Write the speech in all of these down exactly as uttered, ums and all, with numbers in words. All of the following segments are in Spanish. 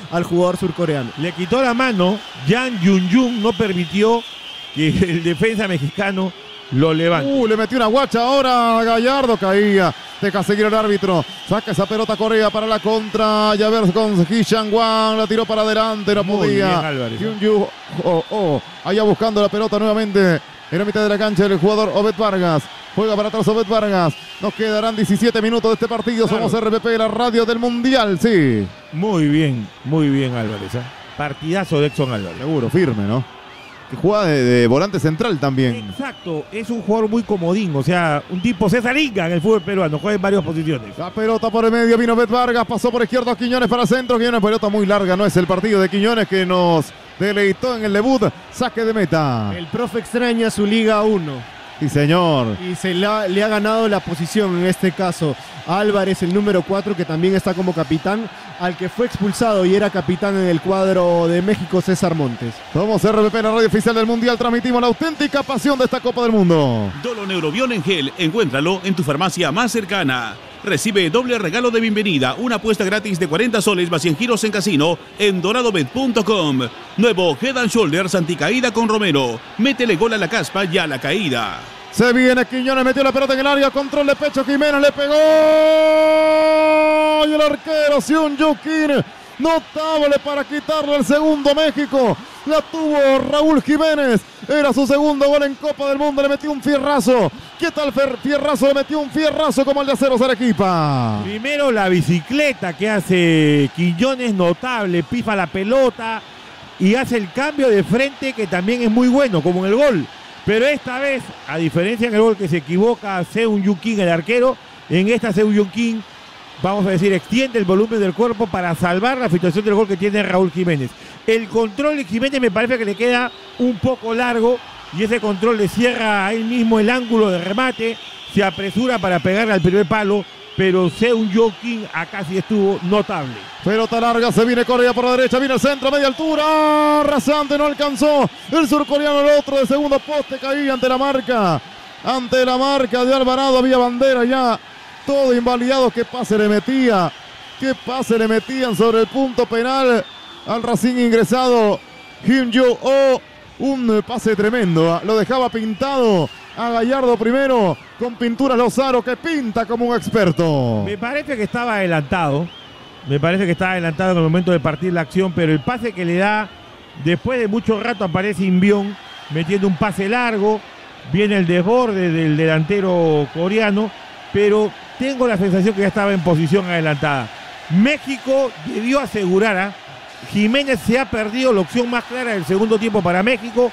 al jugador surcoreano. Le quitó la mano, Yang Yun-Jung no permitió que el defensa mexicano lo levante. Uh, le metió una guacha ahora a Gallardo, caía. Deja seguir el árbitro. Saca esa pelota Corea para la contra. Ya ver con Ji Chang-wan. La tiró para adelante. No Muy podía. bien, Álvarez. Hyun-Ju, oh, oh, allá buscando la pelota nuevamente. En la mitad de la cancha el jugador Obed Vargas. Juega para atrás Obed Vargas. Nos quedarán diecisiete minutos de este partido. Claro. Somos R P P, la radio del Mundial. Sí. Muy bien, muy bien Álvarez. ¿eh? Partidazo de Edson Álvarez. Seguro, firme, ¿no? Que juega de, de volante central también. Exacto, es un jugador muy comodín, o sea, un tipo César Inga en el fútbol peruano, juega en varias posiciones. La pelota por el medio, vino Bet Vargas, pasó por izquierda Quiñones para centro, Quiñones, pelota muy larga, no es el partido de Quiñones que nos deleitó en el debut, saque de meta. El profe extraña su Liga uno. Sí, señor. Y se la, le ha ganado la posición en este caso a Álvarez, el número cuatro, que también está como capitán, al que fue expulsado y era capitán en el cuadro de México, César Montes. Somos R P P, la radio oficial del Mundial, transmitimos la auténtica pasión de esta Copa del Mundo. Doloneurobión en gel, encuéntralo en tu farmacia más cercana. Recibe doble regalo de bienvenida, una apuesta gratis de cuarenta soles más cien giros en casino en doradobet punto com. Nuevo Head and Shoulders anticaída con Romero. Métele gol a la caspa y a la caída. Se viene Quiñones, metió la pelota en el área, control de pecho, Jiménez le pegó. Y el arquero Hyun-Ju Kim, notable para quitarle el segundo México. La tuvo Raúl Jiménez. Era su segundo gol en Copa del Mundo. Le metió un fierrazo. ¿Qué tal fierrazo? Le metió un fierrazo como el de Aceros Arequipa. Primero la bicicleta que hace Quiñones, notable, pifa la pelota y hace el cambio de frente que también es muy bueno, como en el gol. Pero esta vez, a diferencia en el gol que se equivoca Hyun-Ju Kim, el arquero, en esta Hyun-Ju Kim, vamos a decir, extiende el volumen del cuerpo para salvar la situación del gol que tiene Raúl Jiménez. El control de Jiménez me parece que le queda un poco largo y ese control le cierra a él mismo el ángulo de remate, se apresura para pegarle al primer palo, pero Hyun-Ju Kim acá sí estuvo notable. Pelota larga, se viene Corea por la derecha, viene el centro, media altura, rasante, no alcanzó. El surcoreano, el otro de segundo poste, caía ante la marca. Ante la marca de Alvarado, había bandera ya. Todo invalidado, qué pase le metía. Qué pase le metían sobre el punto penal al Racing ingresado. Hyun-Ju, oh, un pase tremendo. Lo dejaba pintado a Gallardo primero, con pinturas Lozaro, que pinta como un experto. Me parece que estaba adelantado. Me parece que estaba adelantado en el momento de partir la acción, pero el pase que le da, después de mucho rato aparece Inbión metiendo un pase largo. Viene el desborde del delantero coreano, pero tengo la sensación que ya estaba en posición adelantada. México debió asegurar a Jiménez, se ha perdido la opción más clara del segundo tiempo para México.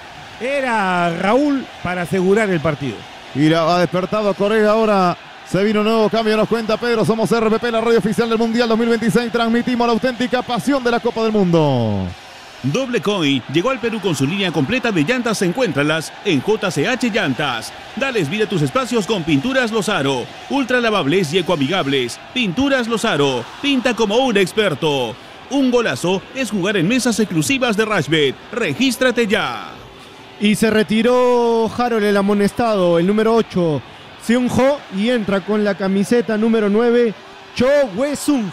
Era Raúl para asegurar el partido. Y la ha despertado Corea ahora. Se vino un nuevo cambio, nos cuenta Pedro. Somos R P P, la radio oficial del Mundial dos mil veintiséis. Transmitimos la auténtica pasión de la Copa del Mundo. Doble Coin llegó al Perú con su línea completa de llantas. Encuéntralas en J C H Llantas. Dales vida a tus espacios con Pinturas Lozaro. Ultra lavables y ecoamigables. Pinturas Lozaro. Pinta como un experto. Un golazo es jugar en mesas exclusivas de Rashbet. Regístrate ya. Y se retiró Harold, el amonestado, el número ocho, Seung-ho, y entra con la camiseta número nueve, Cho Hue-sung.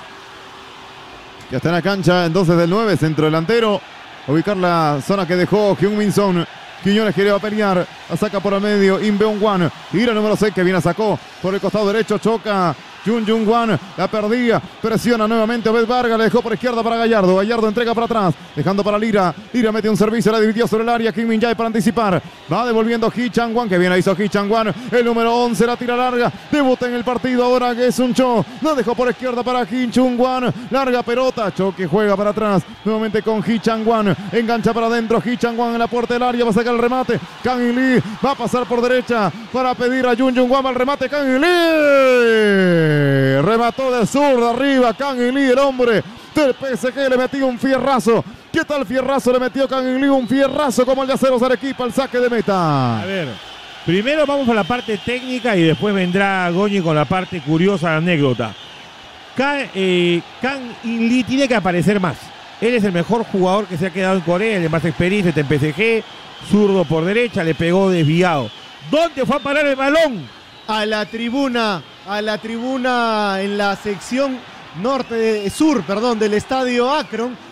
Ya está en la cancha entonces del nueve, centro delantero. Ubicar la zona que dejó Hyun-Min Son. Quiñones que le va a pelear, la saca por el medio, Inbeon-Wan, y el número seis que viene sacó por el costado derecho, choca Jun-Jun-Wan, la perdía, presiona nuevamente Obed Vargas, le dejó por izquierda para Gallardo, Gallardo entrega para atrás, dejando para Lira, Lira mete un servicio, la dividió sobre el área, Kim Min-jae para anticipar, va devolviendo Ji Chang-wan, que bien la hizo Ji Chang-wan, el número once, la tira larga, debuta en el partido ahora que es un Cho, la dejó por izquierda para Ji Chung-wan, larga pelota, Cho que juega para atrás, nuevamente con Ji Chang-wan, engancha para adentro, Ji Chang-wan en la puerta del área, va a sacar el remate, Kang In-lee va a pasar por derecha para pedir a Jun-Jun-wan al remate, Kang In-lee remató de zurda arriba, Kang In-lee, el hombre del P S G, le metió un fierrazo. ¿Qué tal fierrazo le metió Kang In-lee? Un fierrazo como el de Aceros Arequipa, el saque de meta. A ver, primero vamos a la parte técnica y después vendrá Goñi con la parte curiosa, la anécdota. Kang, eh, Kang In-lee tiene que aparecer más. Él es el mejor jugador que se ha quedado en Corea, el de más experiencia, está en P S G, zurdo por derecha, le pegó desviado. ¿Dónde fue a parar el balón? A la tribuna, a la tribuna en la sección norte, sur, perdón, del estadio Akron.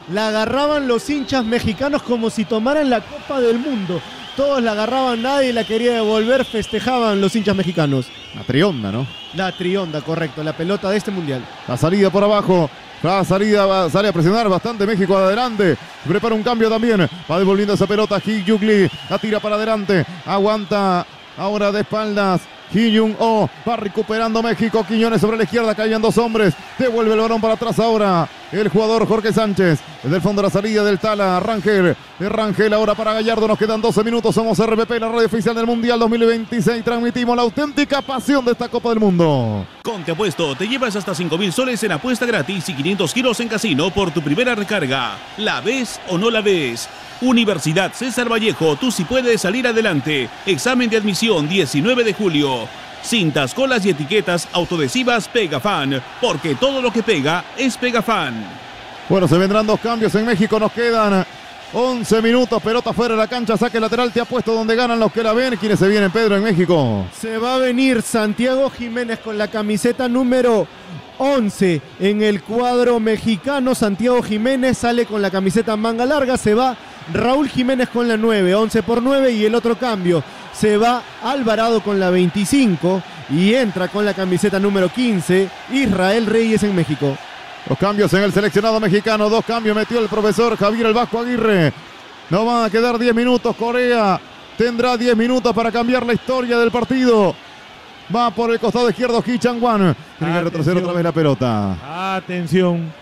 la agarraban los hinchas mexicanos como si tomaran la Copa del Mundo. Todos la agarraban, nadie la quería devolver, festejaban los hinchas mexicanos. La trionda, ¿no? La trionda, correcto, la pelota de este mundial. La salida por abajo. La salida va, sale a presionar bastante México adelante. Prepara un cambio también. Va devolviendo esa pelota. Hyuk Lee la tira para adelante. Aguanta ahora de espaldas. Hyun Oh va recuperando México. Quiñones sobre la izquierda, caían dos hombres. Devuelve el balón para atrás ahora el jugador Jorge Sánchez. Desde el fondo de la salida del Tala. Rangel. De Rangel ahora para Gallardo. Nos quedan doce minutos. Somos R P P, la radio oficial del Mundial dos mil veintiséis. Transmitimos la auténtica pasión de esta Copa del Mundo. Con Te Apuesto te llevas hasta cinco mil soles en apuesta gratis y quinientos kilos en casino por tu primera recarga. ¿La ves o no la ves? Universidad César Vallejo, tú sí puedes salir adelante. Examen de admisión diecinueve de julio. Cintas, colas y etiquetas autoadhesivas Pegafan, porque todo lo que pega es Pegafan. Bueno, se vendrán dos cambios en México. Nos quedan once minutos. Pelota fuera de la cancha. Saque lateral. Te Apuesto donde ganan los que la ven. ¿Quiénes se vienen, Pedro, en México? Se va a venir Santiago Jiménez con la camiseta número once en el cuadro mexicano. Santiago Jiménez sale con la camiseta manga larga. Se va Raúl Jiménez con la nueve, once por nueve, y el otro cambio. Se va Alvarado con la veinticinco y entra con la camiseta número quince Israel Reyes en México. Los cambios en el seleccionado mexicano. Dos cambios metió el profesor Javier El Vasco Aguirre. No van a quedar diez minutos. Corea tendrá diez minutos para cambiar la historia del partido. Va por el costado izquierdo Ki Chang-wan. Tiene que retroceder otra vez la pelota. Atención.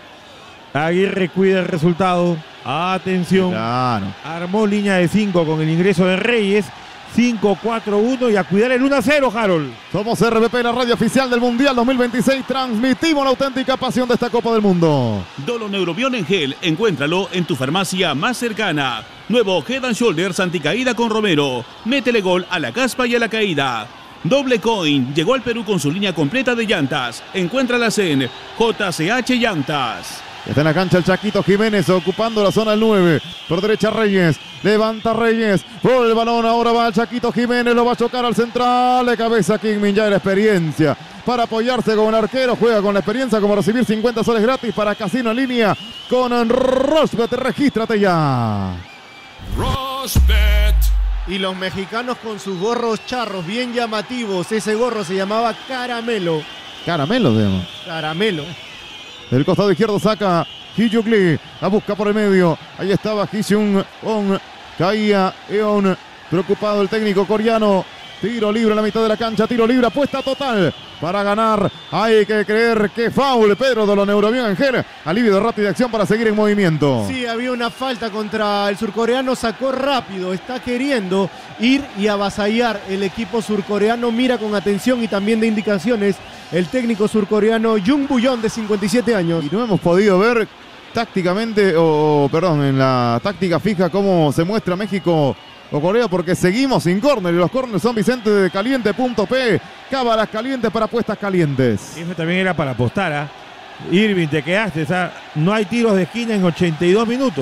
Aguirre cuida el resultado. Atención. Claro. Armó línea de cinco con el ingreso de Reyes. cinco cuatro uno y a cuidar el uno a cero, Harold. Somos R P P, la radio oficial del Mundial dos mil veintiséis. Transmitimos la auténtica pasión de esta Copa del Mundo. Doloneurobion en gel, encuéntralo en tu farmacia más cercana. Nuevo Head and Shoulders anticaída con Romero. Métele gol a la caspa y a la caída. Doble Coin llegó al Perú con su línea completa de llantas. Encuéntralas en J C H Llantas. Está en la cancha el Chaquito Jiménez ocupando la zona del nueve. Por derecha Reyes. Levanta Reyes. Por el balón ahora va el Chaquito Jiménez. Lo va a chocar al central. De cabeza Kim Min Jae, la experiencia para apoyarse con el arquero. Juega con la experiencia como recibir cincuenta soles gratis para Casino en línea con Rosbet. Regístrate ya. Rosbet. Y los mexicanos con sus gorros charros bien llamativos. Ese gorro se llamaba Caramelo. Caramelo, digamos. Caramelo. Del costado izquierdo saca Hyuk Lee. La busca por el medio. Ahí estaba Hyun On. Caía Eon. Preocupado el técnico coreano. Tiro libre en la mitad de la cancha. Tiro libre. Apuesta total para ganar. Hay que creer que foul. Pedro Doloneurobion en gel. Alivio de rápida acción para seguir en movimiento. Sí, había una falta contra el surcoreano. Sacó rápido. Está queriendo ir y avasallar el equipo surcoreano. Mira con atención y también de indicaciones el técnico surcoreano Jung Buyon, de cincuenta y siete años. Y no hemos podido ver tácticamente, o perdón, en la táctica fija cómo se muestra México o Corea, porque seguimos sin córner y los córneres son Vicente de Caliente punto P. Cábalas calientes para apuestas calientes. Eso también era para apostar, ¿ah? ¿eh? Irving, te quedaste, o sea, no hay tiros de esquina en ochenta y dos minutos.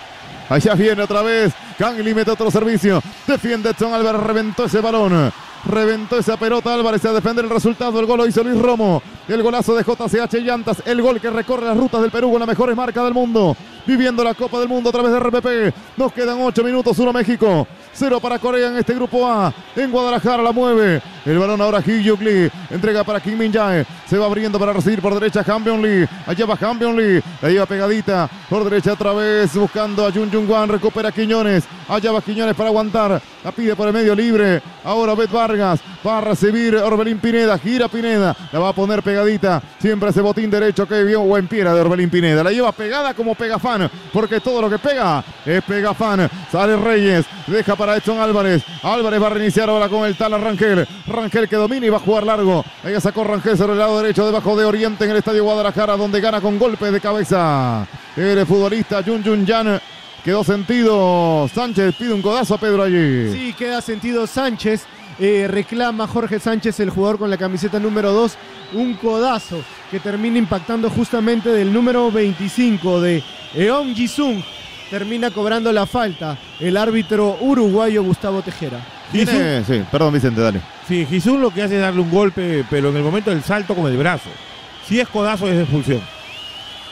Allá viene otra vez. Kang Lee mete otro servicio. Defiende Edson Álvarez, reventó ese balón. Reventó esa pelota Álvarez a defender el resultado. El gol lo hizo Luis Romo. El golazo de J C H Llantas. El gol que recorre las rutas del Perú con las mejores marcas del mundo. Viviendo la Copa del Mundo a través de R P P. Nos quedan ocho minutos. uno México. cero para Corea en este grupo A. En Guadalajara la mueve. El balón ahora Hyuk Lee. Entrega para Kim Min Jae. Se va abriendo para recibir por derecha Hambyong Lee. Allá va Hambyong Lee. La lleva pegadita. Por derecha otra vez. Buscando a Jun Jung Wan. Recupera Quiñones. Allá va Quiñones para aguantar. La pide por el medio libre. Ahora Bet Vargas. Va a recibir Orbelín Pineda. Gira Pineda. La va a poner pegadita. Siempre ese botín derecho que vio buen pie de Orbelín Pineda. La lleva pegada como Pegafan. Porque todo lo que pega es Pegafan. Sale Reyes. Deja para Edson Álvarez. Álvarez va a reiniciar ahora con el tal Rangel. Rangel que domina y va a jugar largo. Ahí sacó Rangel sobre el lado derecho debajo de Oriente en el estadio Guadalajara, donde gana con golpes de cabeza. El futbolista Jun Jun Yan. Quedó sentido. Sánchez pide un codazo a Pedro allí. Sí, queda sentido Sánchez. Eh, reclama Jorge Sánchez, el jugador con la camiseta número dos, un codazo que termina impactando justamente del número veinticinco de Eon Jisung. Termina cobrando la falta el árbitro uruguayo Gustavo Tejera. ¿Tiene? Sí, perdón Vicente, dale. Sí, Jisung lo que hace es darle un golpe, pero en el momento del salto con el brazo. Si es codazo es expulsión.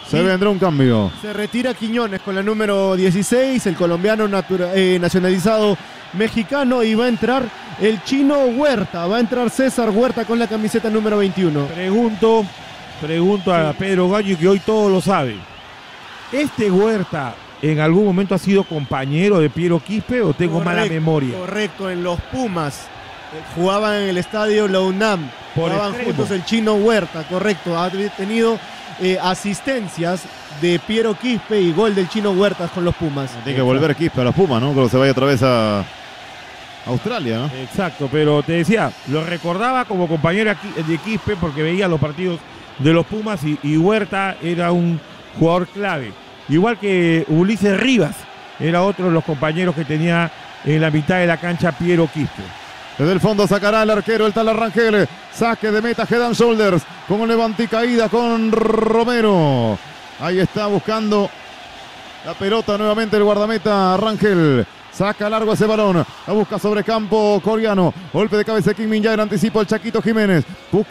Se vendrá un cambio. Se retira Quiñones con la número dieciséis, el colombiano natura, eh, nacionalizado mexicano, y va a entrar el chino Huerta. Va a entrar César Huerta con la camiseta número veintiuno. Pregunto, pregunto a Pedro Gallo, que hoy todo lo sabe. ¿Este Huerta en algún momento ha sido compañero de Piero Quispe o tengo Correcto, mala memoria? Correcto, en los Pumas. Eh, jugaban en el estadio La UNAM. Por Jugaban extremo. juntos el chino Huerta, correcto. Ha tenido eh, asistencias de Piero Quispe y gol del chino Huerta con los Pumas. Tiene que volver Quispe a los Pumas, ¿no? Cuando se vaya otra vez a Australia, ¿no? Exacto, pero te decía, lo recordaba como compañero aquí- de Quispe porque veía los partidos de los Pumas y, y Huerta era un jugador clave. Igual que Ulises Rivas, era otro de los compañeros que tenía en la mitad de la cancha Piero Quispe. Desde el fondo sacará el arquero, el tal Rangel. Saque de meta, head and shoulders. Con un levante y caída con Romero. Ahí está buscando la pelota nuevamente el guardameta Rangel. Saca largo ese balón. La busca sobre campo coreano. Golpe de cabeza de Kim Min-jae en anticipo el Chaquito Jiménez.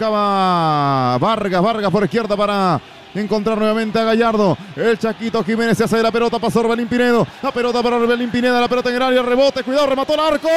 Buscaba Vargas. Vargas por izquierda para encontrar nuevamente a Gallardo. El Chaquito Jiménez se hace de la pelota. Pasó Orbelín Pinedo. La pelota para Orbelín Pineda. La pelota en el área. Rebote. Cuidado. Remató el arco.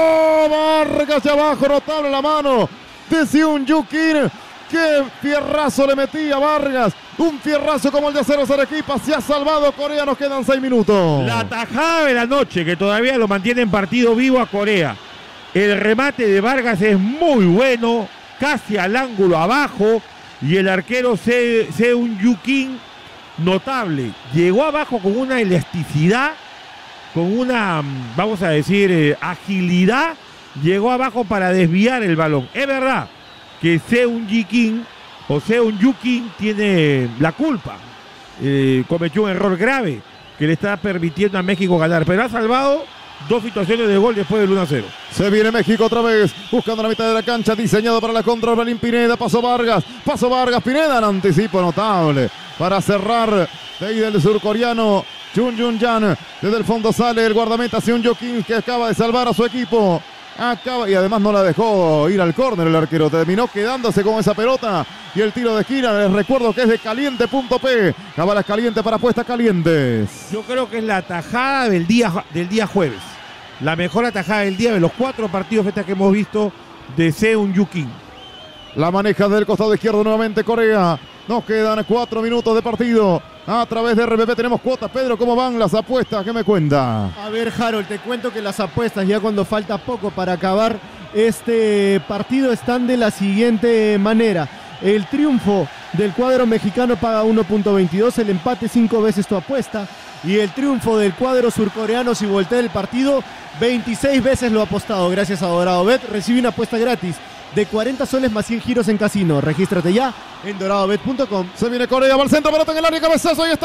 Vargas hacia abajo. Notable la mano de Seung Yu Kim. ¡Qué fierrazo le metía Vargas! Un fierrazo como el de Aceros Arequipa. Se ha salvado Corea. Nos quedan seis minutos. La tajada de la noche que todavía lo mantiene en partido vivo a Corea. El remate de Vargas es muy bueno, casi al ángulo abajo. Y el arquero Se- Seung Yu Kim, notable. Llegó abajo con una elasticidad, con una, vamos a decir, eh, agilidad. Llegó abajo para desviar el balón. Es verdad que Seung Yu Kim o Seung Yu Kim tiene la culpa. Eh, cometió un error grave que le está permitiendo a México ganar, pero ha salvado dos situaciones de gol después del uno a cero. Se viene México otra vez, buscando la mitad de la cancha, diseñado para la contra. Orbelín Pineda, pasó Vargas, pasó Vargas, Pineda en anticipo notable para cerrar de ahí del surcoreano Chun Yun Jan. Desde el fondo sale el guardameta Seung Yu Kim, que acaba de salvar a su equipo. Acaba, y además no la dejó ir al córner el arquero, terminó quedándose con esa pelota. Y el tiro de esquina, les recuerdo que es de caliente punto pe. Cabalas caliente para apuestas calientes. Yo creo que es la atajada del día, del día jueves. La mejor atajada del día de los cuatro partidos estas que hemos visto de Seung Yu Kim. La maneja del costado izquierdo nuevamente Corea. Nos quedan cuatro minutos de partido. A través de R P P tenemos cuotas. Pedro, ¿cómo van las apuestas? ¿Qué me cuenta? A ver, Harold, te cuento que las apuestas, ya cuando falta poco para acabar este partido, están de la siguiente manera. El triunfo del cuadro mexicano paga uno punto veintidós, el empate cinco veces tu apuesta, y el triunfo del cuadro surcoreano, si voltea el partido, veintiséis veces lo ha apostado. Gracias a Dorado Bet, recibe una apuesta gratis de cuarenta soles más cien giros en casino. Regístrate ya en dorado bet punto com. Se viene Corea, va al centro, pelota en el área, cabezazo, ahí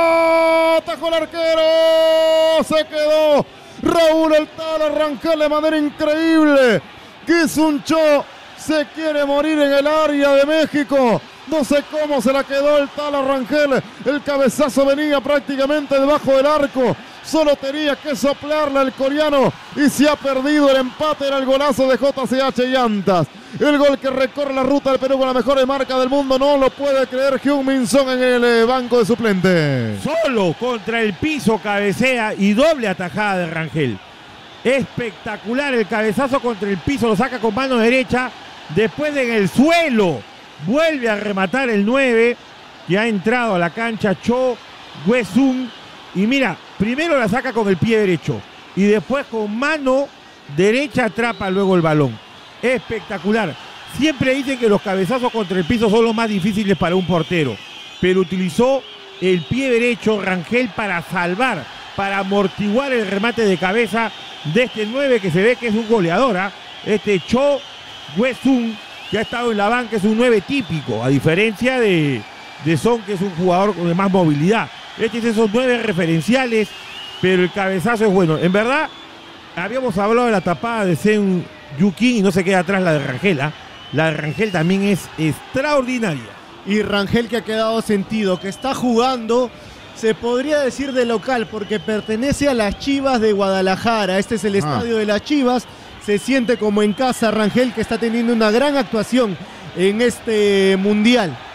está. Atajó el arquero. Se quedó Raúl el tal Rangel de manera increíble. Ki-Sung Cho se quiere morir en el área de México. No sé cómo se la quedó el tal Rangel. El cabezazo venía prácticamente debajo del arco. Solo tenía que soplarla el coreano y se ha perdido el empate. Era el golazo de J C H Llantas. El gol que recorre la ruta del Perú con la mejor marca del mundo. No lo puede creer Hyun Min Son en el eh, banco de suplentes. Solo contra el piso cabecea y doble atajada de Rangel. Espectacular el cabezazo contra el piso. Lo saca con mano derecha. Después en el suelo vuelve a rematar el nueve que ha entrado a la cancha Cho Hue-sung. Y mira, primero la saca con el pie derecho y después con mano derecha atrapa luego el balón. Espectacular. Siempre dicen que los cabezazos contra el piso son los más difíciles para un portero, pero utilizó el pie derecho Rangel para salvar, para amortiguar el remate de cabeza de este nueve que se ve que es un goleador, ¿eh? Este Cho Hue-sung, que ha estado en la banca, es un nueve típico, a diferencia de, de Son, que es un jugador con más movilidad. Este es esos nueve referenciales, pero el cabezazo es bueno. En verdad, habíamos hablado de la tapada de Seung Yu Kim y no se queda atrás la de Rangel, ¿eh? La de Rangel también es extraordinaria. Y Rangel, que ha quedado sentido, que está jugando, se podría decir de local, porque pertenece a las Chivas de Guadalajara. Este es el estadio ah. de las Chivas. Se siente como en casa Rangel, que está teniendo una gran actuación en este mundial.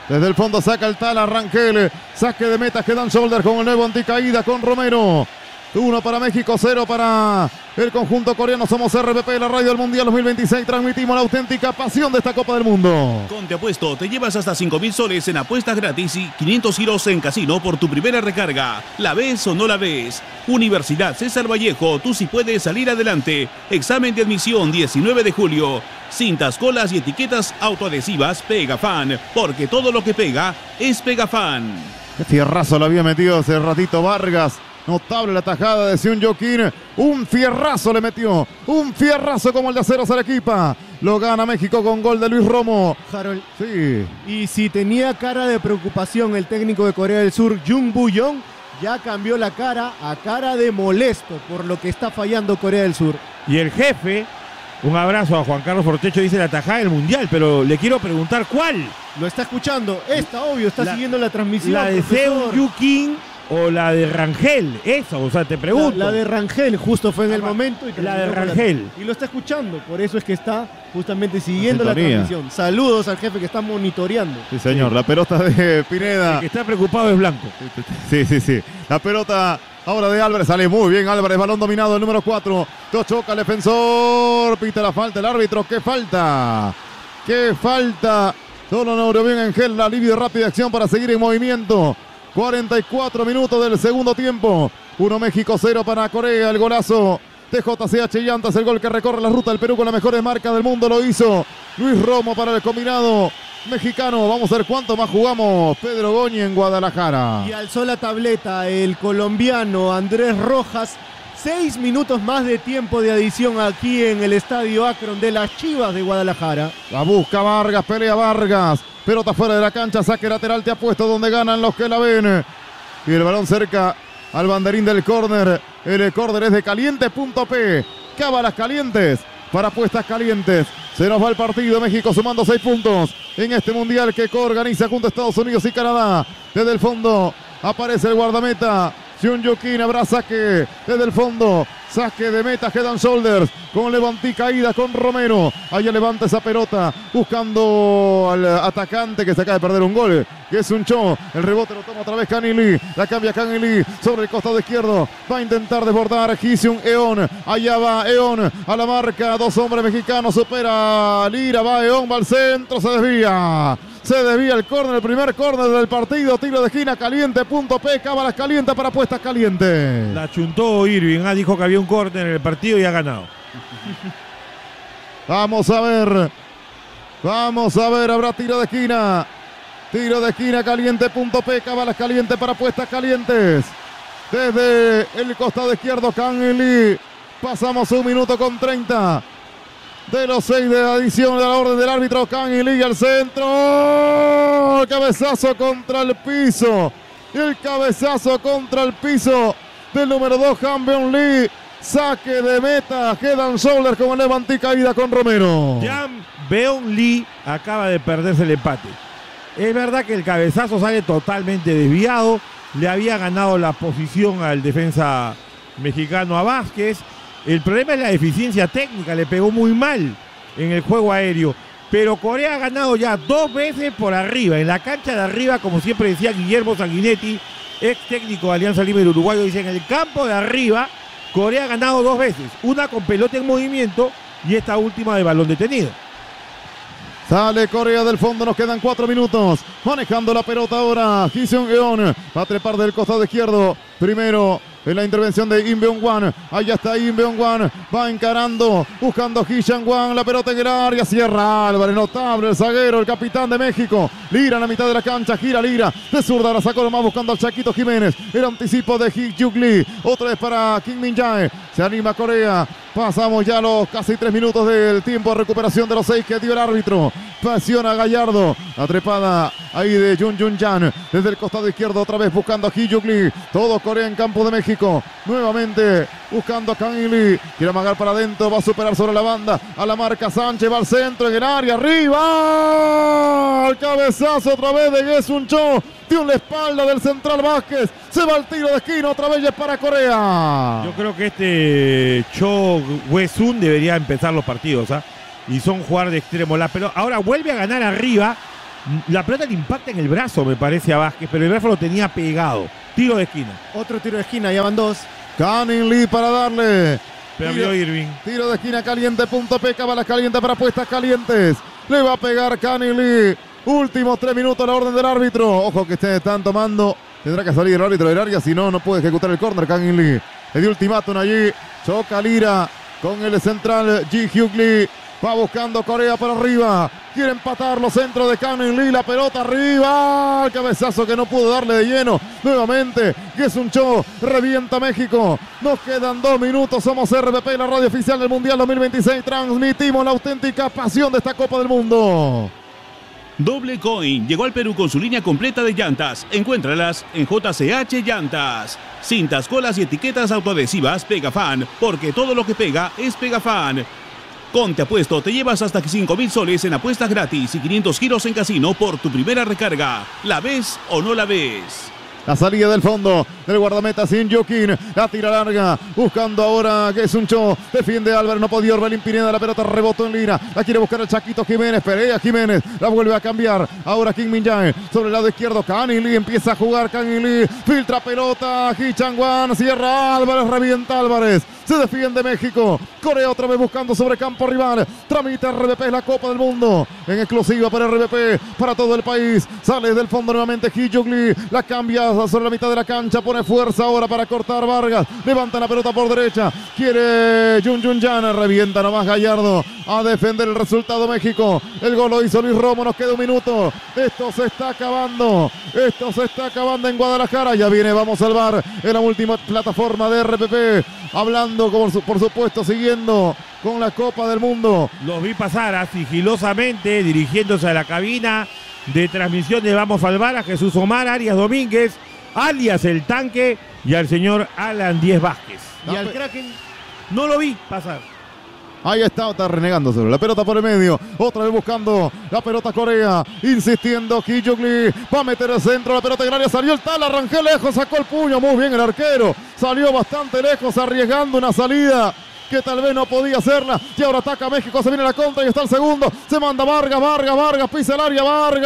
Desde el fondo saca el Tala Rangel. Saque de meta, Head and Shoulder con el nuevo anticaída con Romero. Uno para México, cero para el conjunto coreano. Somos R P P, la radio del Mundial dos mil veintiséis. Transmitimos la auténtica pasión de esta Copa del Mundo. Con Te Apuesto te llevas hasta cinco mil soles en apuestas gratis y quinientos giros en casino por tu primera recarga. ¿La ves o no la ves? Universidad César Vallejo, tú sí puedes salir adelante. Examen de admisión diecinueve de julio. Cintas, colas y etiquetas autoadhesivas Pegafan, porque todo lo que pega es Pegafan. Qué fierrazo lo había metido hace ratito Vargas. Notable la tajada de Seung Joo Kim. Un fierrazo le metió. Un fierrazo como el de Aceros Arequipa. Lo gana México con gol de Luis Romo. Harold. Sí. Y si tenía cara de preocupación el técnico de Corea del Sur, Jung Bu-yong, ya cambió la cara a cara de molesto por lo que está fallando Corea del Sur. Y el jefe, un abrazo a Juan Carlos Fortecho, dice la tajada del Mundial, pero le quiero preguntar ¿cuál? Lo está escuchando. Está obvio, está La- siguiendo la transmisión. ¿La de profesor. Seung Joo Kim o la de Rangel? Esa, o sea, te pregunto. La, la de Rangel, justo fue en el Ah, momento. Y la de terminó con Rangel. Y lo está escuchando, por eso es que está justamente siguiendo la sintonía. transmisión. Saludos al jefe que está monitoreando. Sí, señor. La pelota de Pineda. El que está preocupado es Blanco. Sí, sí, sí. La pelota ahora de Álvarez. Sale muy bien Álvarez. Balón dominado, el número cuatro. Tochoca el defensor. Pita la falta el árbitro. ¿Qué falta? ¿Qué falta? Solo Neurobión Engel. La alivio de rápida acción para seguir en movimiento. cuarenta y cuatro minutos del segundo tiempo. uno México, cero para Corea. El golazo de J C H Llantas. El gol que recorre la ruta del Perú con las mejores marcas del mundo. Lo hizo Luis Romo para el combinado mexicano. Vamos a ver cuánto más jugamos. Pedro Goñi en Guadalajara. Y alzó la tableta el colombiano Andrés Rojas. Seis minutos más de tiempo de adición aquí en el estadio Akron de las Chivas de Guadalajara. La busca Vargas, pelea Vargas. Pelota fuera de la cancha, saque lateral, te apuesto donde ganan los que la ven. Y el balón cerca al banderín del córner. El córner es de caliente.p. Cábalas calientes para apuestas calientes. Se nos va el partido. México sumando seis puntos en este mundial que coorganiza junto a Estados Unidos y Canadá. Desde el fondo aparece el guardameta Seung Joo Kim. Habrá saque desde el fondo. Saque de meta, Head and Shoulders con levantí caída con Romero. Allá levanta esa pelota buscando al atacante que se acaba de perder un gol, que es un Cho. El rebote lo toma otra vez Kang In Lee. La cambia Kang In Lee sobre el costado izquierdo. Va a intentar desbordar Ji-Seung Eon. Allá va Eon a la marca. Dos hombres mexicanos. Supera Lira. Va Eon. Va al centro. Se desvía. Se desvía el córner, el primer córner del partido. Tiro de esquina caliente.p. Cábalas caliente para apuestas calientes. La chuntó Irving, ah, dijo que había un córner en el partido y ha ganado. Vamos a ver. Vamos a ver. Habrá tiro de esquina. Tiro de esquina caliente.p. Cábalas caliente para apuestas calientes. Desde el costado izquierdo, Kang In Lee. Pasamos un minuto con treinta. De los seis de adición de la orden del árbitro, Kang In Lee al centro. El cabezazo contra el piso. El cabezazo contra el piso del número dos, Han Beon Lee. Saque de meta, Head and Shoulders como levantí caída con Romero. Jam Beon Lee acaba de perderse el empate. Es verdad que el cabezazo sale totalmente desviado. Le había ganado la posición al defensa mexicano a Vázquez. El problema es la deficiencia técnica, le pegó muy mal en el juego aéreo. Pero Corea ha ganado ya dos veces por arriba, en la cancha de arriba, como siempre decía Guillermo Sanguinetti, ex técnico de Alianza Lima y Uruguayo, dice en el campo de arriba, Corea ha ganado dos veces, una con pelota en movimiento y esta última de balón detenido. Sale Corea del fondo, nos quedan cuatro minutos. Manejando la pelota ahora, Ji-Seung Eon. Va a trepar del costado izquierdo. Primero en la intervención de Im Beon-Wan. Allá está Im Beon-Wan. Va encarando, buscando Ji Sang-Wan. La pelota en el área. Cierra Álvarez. Notable el zaguero, el capitán de México. Lira en la mitad de la cancha. Gira Lira. De zurda la sacó nomás buscando al Chaquito Jiménez. El anticipo de Ji-Hyuk Lee. Otra vez para Kim Min-jae. Se anima Corea. Pasamos ya los casi tres minutos del tiempo de recuperación de los seis que dio el árbitro. Presiona Gallardo. La trepada ahí de Jun Jun Jan. Desde el costado izquierdo otra vez buscando a Ji-Hyuk Lee. Todo Corea en campo de México. Nuevamente buscando a Kang In Lee. Quiere amagar para adentro. Va a superar sobre la banda. A la marca Sánchez. Va al centro en el área. Arriba. El cabezazo otra vez de Ge-Sun Cho. Dio la espalda del central Vázquez. Se va el tiro de esquina. Otra vez ya es para Corea. Yo creo que este Cho Hue-Sun debería empezar los partidos, ¿ah? Y son jugar de extremo. La pelota ahora vuelve a ganar arriba La pelota le impacta en el brazo, me parece, a Vázquez, pero el brazo lo tenía pegado. Tiro de esquina. Otro tiro de esquina, ya van dos. Canning Lee para darle. Perdió Irving. Tiro de esquina caliente, punto P, balas caliente para apuestas calientes. Le va a pegar Canning Lee. Últimos tres minutos, la orden del árbitro. Ojo que ustedes están tomando. Tendrá que salir el árbitro del área, si no, no puede ejecutar el córner. Canning Lee le dio ultimátum allí. Choca Lira con el central Ji-Hyuk Lee. Va buscando Corea por arriba. Quiere empatar los centros de Canning Lee. La pelota arriba. El cabezazo que no pudo darle de lleno. Nuevamente. Ge-Sun Cho. Revienta México. Nos quedan dos minutos. Somos R P P, la radio oficial del Mundial dos mil veintiséis. Transmitimos la auténtica pasión de esta Copa del Mundo. Doble Coin llegó al Perú con su línea completa de llantas. Encuéntralas en J C H Llantas. Cintas, colas y etiquetas autoadhesivas Pegafan, porque todo lo que pega es Pegafan. Con Te Apuesto te llevas hasta cinco mil soles en apuestas gratis y quinientos giros en casino por tu primera recarga. ¿La ves o no la ves? La salida del fondo del guardameta Sin Joaquín. La tira larga. Buscando ahora Ge-Sun Cho. Defiende Álvarez. No podía Orbelín Pineda. La pelota rebotó en línea. La quiere buscar el Chaquito Jiménez. Perea Jiménez. La vuelve a cambiar. Ahora Kim Min-jae. Sobre el lado izquierdo. Canning Lee empieza a jugar. Canning Lee. Filtra pelota. Hee Chang-wan. Cierra Álvarez. Revienta Álvarez. Se defiende México. Corea otra vez buscando sobre campo rival. Tramita R B P, la Copa del Mundo. En exclusiva para R B P. Para todo el país. Sale del fondo nuevamente Ji-Hyuk Lee. La cambia sobre la mitad de la cancha. Pone fuerza ahora para cortar Vargas. Levanta la pelota por derecha. Quiere Jun Jun Yan. Revienta nomás Gallardo. A defender el resultado México. El gol lo hizo Luis Romo. Nos queda un minuto. Esto se está acabando. Esto se está acabando en Guadalajara. Ya viene, vamos a salvar en la última plataforma de R P P. Hablando, por, su, por supuesto, siguiendo con la Copa del Mundo. Los vi pasar a, sigilosamente, dirigiéndose a la cabina de transmisión de Vamos a Salvar a Jesús Omar Arias Domínguez, alias El Tanque, y al señor Alan Díez Vázquez. Y al Kraken no lo vi pasar. Ahí está, está renegando sobre la pelota por el medio. Otra vez buscando la pelota Corea. Insistiendo Ji-Hyuk Lee. Va a meter el centro. La pelota en el área. Salió el tal. Arranqué lejos. Sacó el puño. Muy bien el arquero. Salió bastante lejos. Arriesgando una salida que tal vez no podía hacerla. Y ahora ataca México. Se viene la contra y está el segundo. Se manda Vargas. Vargas. Vargas. Pisa el área.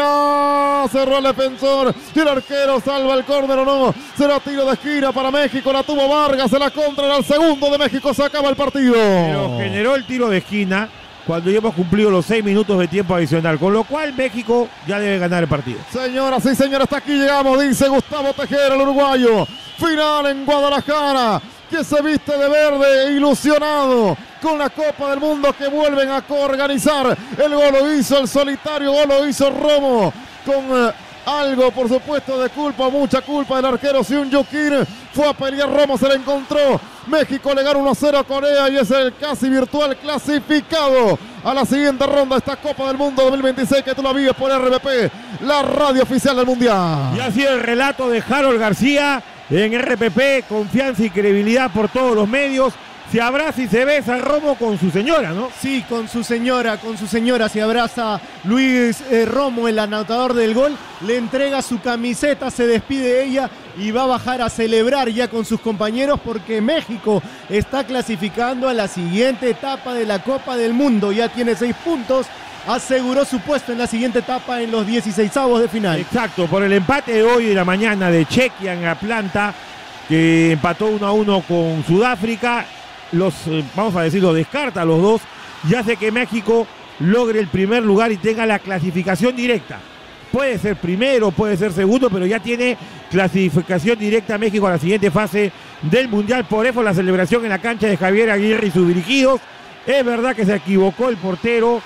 Vargas. Cerró el defensor. Y el arquero salva el córner o no. Será tiro de esquina para México. La tuvo Vargas. Se la contra. Era el segundo de México. Se acaba el partido. Pero generó el tiro de esquina cuando ya hemos cumplido los seis minutos de tiempo adicional. Con lo cual México ya debe ganar el partido. Señoras y señores, hasta aquí llegamos. Dice Gustavo Tejera, el uruguayo. Final en Guadalajara. Que se viste de verde, ilusionado con la Copa del Mundo que vuelven a coorganizar. El gol lo hizo el solitario, gol lo hizo Romo, con eh, algo, por supuesto, de culpa, mucha culpa del arquero Seung Joong-kim. Fue a pelear Romo, se la encontró. México le gana uno a cero a Corea y es el casi virtual clasificado a la siguiente ronda de esta Copa del Mundo dos mil veintiséis que tú la vives por R B P, la radio oficial del Mundial. Y así el relato de Harold García en R P P, confianza y credibilidad por todos los medios. Se abraza y se besa Romo con su señora, ¿no? Sí, con su señora, con su señora se abraza Luis eh, Romo, el anotador del gol. Le entrega su camiseta, se despide de ella y va a bajar a celebrar ya con sus compañeros porque México está clasificando a la siguiente etapa de la Copa del Mundo. Ya tiene seis puntos. Aseguró su puesto en la siguiente etapa en los dieciseisavos de final. Exacto, por el empate de hoy de la mañana de Chequia en Atlanta, que empató uno a uno con Sudáfrica. Los, eh, vamos a decirlo, descarta a los dos y hace que México logre el primer lugar y tenga la clasificación directa. Puede ser primero, puede ser segundo, pero ya tiene clasificación directa México a la siguiente fase del Mundial. Por eso la celebración en la cancha de Javier Aguirre y sus dirigidos. Es verdad que se equivocó el portero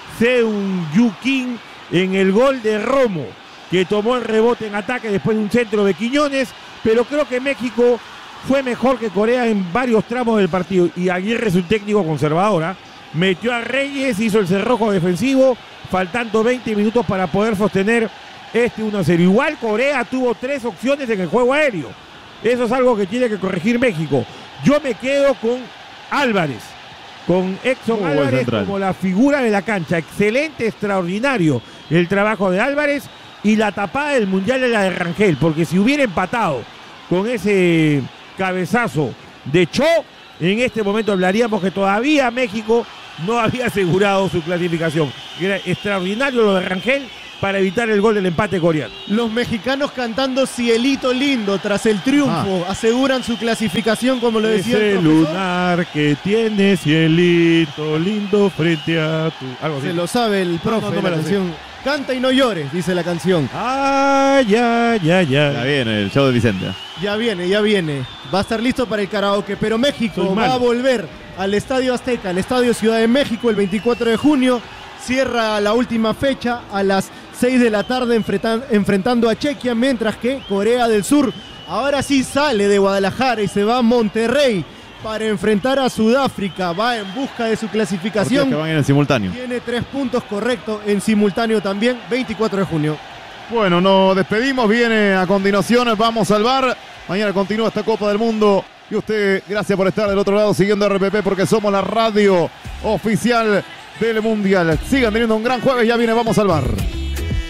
Seung Joong-kim en el gol de Romo, que tomó el rebote en ataque después de un centro de Quiñones, pero creo que México fue mejor que Corea en varios tramos del partido y Aguirre es un técnico conservador, ¿eh? Metió a Reyes, hizo el cerrojo defensivo, faltando veinte minutos para poder sostener este uno a cero. Igual Corea tuvo tres opciones en el juego aéreo. Eso es algo que tiene que corregir México. Yo me quedo con Álvarez, con Edson Muy Álvarez como la figura de la cancha. Excelente, extraordinario el trabajo de Álvarez y la tapada del Mundial de la de Rangel, porque si hubiera empatado con ese cabezazo de Cho, en este momento hablaríamos que todavía México no había asegurado su clasificación. Era extraordinario lo de Rangel para evitar el gol del empate coreano. Los mexicanos cantando Cielito Lindo tras el triunfo. Ah. Aseguran su clasificación, como lo decía Ese el profesor. lunar que tiene cielito lindo frente a tu... Algo así. Se lo sabe el profe, no, no, no me la la canción. Canta y no llores, dice la canción. Ah, ya, ya, ya. Ya viene el show de Vicente. Ya viene, ya viene. Va a estar listo para el karaoke, pero México Soy va malo. a volver al Estadio Azteca, al Estadio Ciudad de México el veinticuatro de junio. Cierra la última fecha a las seis de la tarde enfrentando a Chequia, mientras que Corea del Sur ahora sí sale de Guadalajara y se va a Monterrey para enfrentar a Sudáfrica. Va en busca de su clasificación. Que van en simultáneo. Tiene tres puntos correctos en simultáneo también, veinticuatro de junio. Bueno, nos despedimos. Viene a continuación, vamos al bar. Mañana continúa esta Copa del Mundo. Y usted, gracias por estar del otro lado siguiendo R P P, porque somos la radio oficial del Mundial. Sigan teniendo un gran jueves. Ya viene, vamos al bar.